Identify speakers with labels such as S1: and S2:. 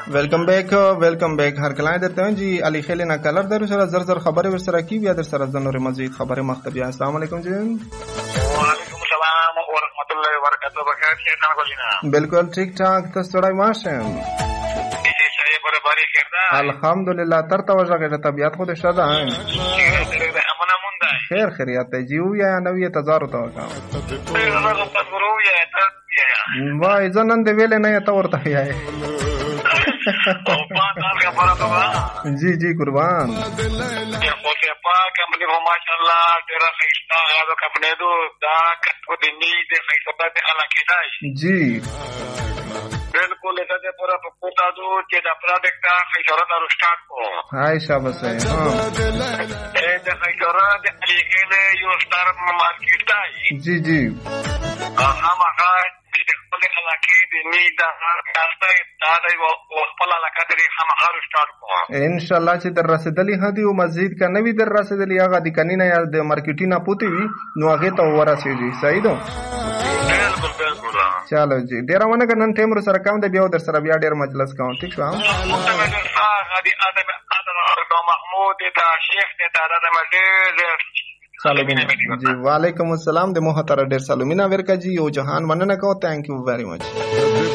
S1: Welcome back هر کله درته جی علي خیل نه کلر در سره زر خبره ور سره کی بیا در سره د نور مزید خبره مختبی. السلام علیکم جی.
S2: وعلیکم السلام ورحمت الله وبرکاته. بخیر خیر نه کولینا.
S1: بالکل ٹھیک ٹھاک ته سړی ماشم.
S2: دې شای برابرۍ خیر ده.
S1: الحمدلله تر توجه طبیعت خود شده ہیں.
S2: امنا مونده.
S1: خیر خیریت دی یا نو یا تزارو تا کا. وای زنن دی ویل نه تا ورته یای. जी जी कुर्बान जी
S2: बिल्कुल
S1: हाय शाबाश है जी जी انشاءالله چې در رسیدلی هدي او مزید کا نوی در رسیدلی هغه د کنینه یا د مارکیټینه پوتی وی نو هغه ته ورسیږي. صحیح ده.
S2: بالکل بالکل.
S1: چلو جی ډیر ونه کنن ټیم سره کم د بیا در سره بیا ډیر مجلس کوم. ٹھیک شو. سلامونه جی. وعلیکم السلام د محترم ډیر سلامونه ورکا جی او جهان مننه کو. Thank you very much.